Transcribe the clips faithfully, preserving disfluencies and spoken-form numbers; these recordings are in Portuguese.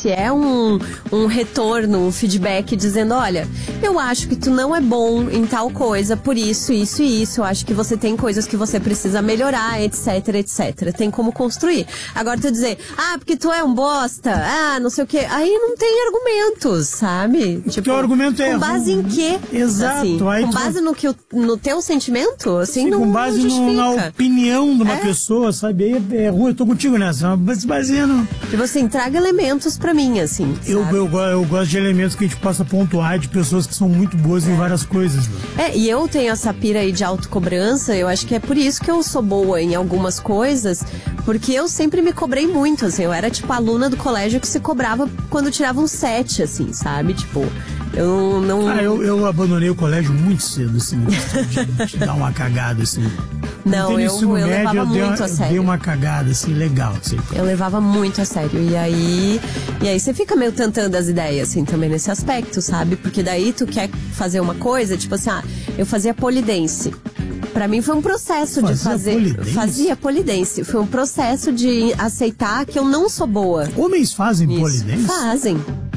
se é um, um retorno, um feedback dizendo, olha, eu acho que tu não é bom em tal coisa, por isso, isso e isso, eu acho que você tem coisas que você precisa melhorar, etc, etcétera. Tem como construir. Agora tu dizer, ah, porque tu é um bosta, ah, não sei o quê, aí não tem argumentos, sabe? Tipo, o argumento é com base em quê? Exato. Assim, aí com tu... base no, que, no teu sentimento, assim, Sim, não, com base não justifica. No, na opinião de uma é. pessoa, sabe? Aí é, é ruim, eu tô contigo nessa, mas baseando... Tipo assim, traga elementos pra mim, assim, eu, eu, eu, eu gosto de elementos que a gente possa pontuar de pessoas que são muito boas em várias coisas. Né? É, e eu tenho essa pira aí de autocobrança, eu acho que é por isso que eu sou boa em algumas coisas, porque eu sempre me cobrei muito, assim, eu era tipo a aluna do colégio que se cobrava quando tirava um sete, assim, sabe? Tipo, eu não... Ah, eu, eu abandonei o colégio muito cedo, assim, de, de dar uma cagada, assim. Não, eu, eu médio, levava eu muito uma, a sério. Eu dei uma cagada, assim, legal, assim. Eu levava muito a sério, e aí... E aí você fica meio tentando as ideias, assim, também nesse aspecto, sabe? Porque daí tu quer fazer uma coisa, tipo assim, ah, eu fazia polidense. Pra mim foi um processo fazia de fazer... Polidense? Fazia polidense. Foi um processo de aceitar que eu não sou boa. Homens fazem nisso. polidense? Fazem.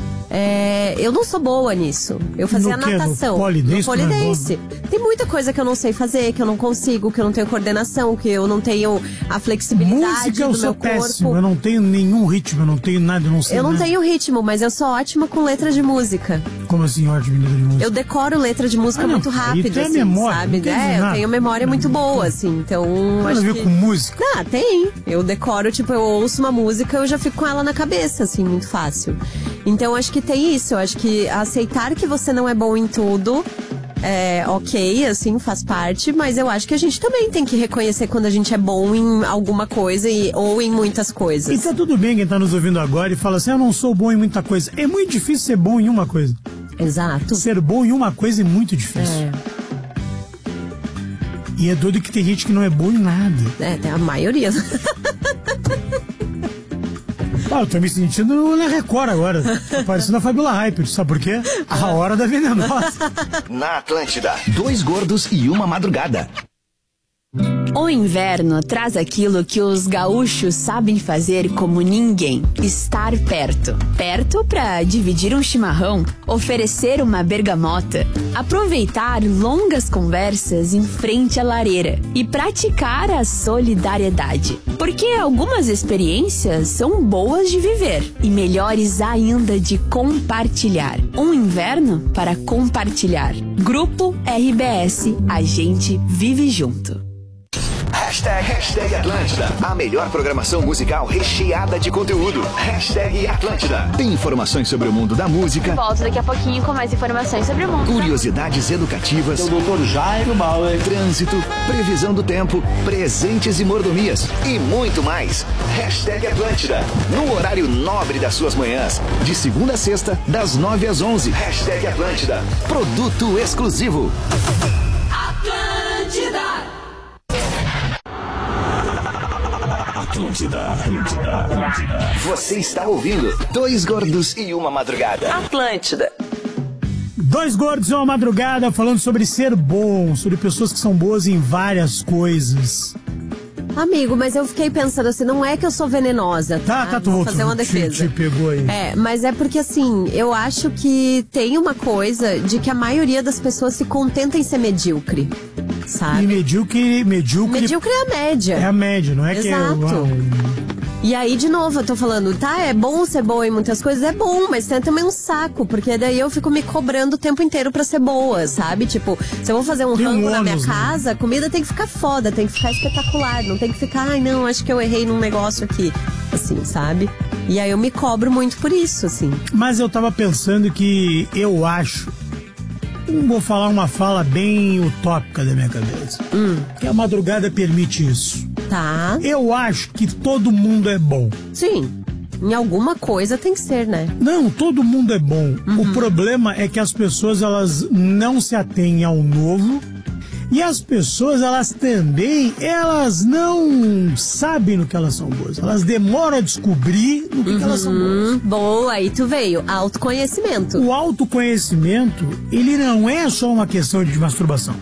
É, eu não sou boa nisso. Eu fazia no quê? natação. No polidense? No polidense. Tem muita coisa que eu não sei fazer, que eu não consigo, que eu não tenho coordenação, que eu não tenho a flexibilidade Música, eu do sou meu corpo. péssimo, eu não tenho nenhum ritmo, eu não tenho nada, eu não sei Eu não nada. tenho ritmo, mas eu sou ótima com letra de música. Como assim, ótima letra de música? Eu decoro letra de música Ah, não, muito aí rápido, tu é assim, memória, sabe? não quer dizer É, eu nada. tenho memória muito boa, assim, então... Tem acho a ver que... com música? Ah, tem. Eu decoro, tipo, eu ouço uma música, eu já fico com ela na cabeça, assim, muito fácil. Então, acho que tem isso. Eu acho que aceitar que você não é bom em tudo é ok, assim, faz parte, mas eu acho que a gente também tem que reconhecer quando a gente é bom em alguma coisa e, ou em muitas coisas. E tá tudo bem quem tá nos ouvindo agora e fala assim, eu não sou bom em muita coisa. É muito difícil ser bom em uma coisa. Exato. Ser bom em uma coisa é muito difícil. É. E é doido que tem gente que não é boa em nada. É, tem a maioria. Ah, eu tô me sentindo na Record agora. Tô parecendo a Fabiola Hyper, sabe por quê? A hora da venenosa. Na Atlântida, dois gordos e uma madrugada. O inverno traz aquilo que os gaúchos sabem fazer como ninguém: estar perto. Perto para dividir um chimarrão, oferecer uma bergamota, aproveitar longas conversas em frente à lareira e praticar a solidariedade. Porque algumas experiências são boas de viver e melhores ainda de compartilhar. Um inverno para compartilhar. Grupo R B S, a gente vive junto. Hashtag, hashtag Atlântida. A melhor programação musical recheada de conteúdo. Hashtag Atlântida. Tem informações sobre o mundo da música. Volto daqui a pouquinho com mais informações sobre o mundo. Curiosidades educativas. O doutor Jairo Bauer. Trânsito, previsão do tempo, presentes e mordomias. E muito mais. Hashtag Atlântida. No horário nobre das suas manhãs. De segunda a sexta, das nove às onze. Hashtag Atlântida. Produto exclusivo. Atlântida. Atlântida, Atlântida, Atlântida. Você está ouvindo Dois Gordos e uma Madrugada. Atlântida. Dois gordos e uma madrugada falando sobre ser bom, sobre pessoas que são boas em várias coisas. Amigo, mas eu fiquei pensando assim, não é que eu sou venenosa, tá? Tá, tá, tu Vou voltou, fazer uma defesa. Te, te pegou aí. É, mas é porque assim, eu acho que tem uma coisa de que a maioria das pessoas se contenta em ser medíocre, sabe? E medíocre, medíocre... Medíocre é a média. É a média, não é Exato. que é... Uau. E aí, de novo, eu tô falando, tá, é bom ser boa em muitas coisas, é bom, mas tem também um saco, porque daí eu fico me cobrando o tempo inteiro pra ser boa, sabe? Tipo, se eu vou fazer um Tem um rango na minha ônus, né? casa, a comida tem que ficar foda, tem que ficar espetacular, não tem que ficar, ai não, acho que eu errei num negócio aqui, assim, sabe? E aí eu me cobro muito por isso, assim. Mas eu tava pensando que eu acho... Não vou falar uma fala bem utópica da minha cabeça. Hum. Que a madrugada permite isso. Tá. Eu acho que todo mundo é bom. Sim. Em alguma coisa tem que ser, né? Não, todo mundo é bom. Uhum. O problema é que as pessoas, elas não se atêm ao novo. E as pessoas, elas também, elas não sabem no que elas são boas. Elas demoram a descobrir no que, uhum. que elas são boas. Boa, aí tu veio. Autoconhecimento. O autoconhecimento, ele não é só uma questão de masturbação.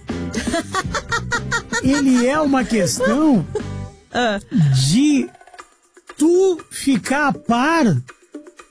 Ele é uma questão de tu ficar a par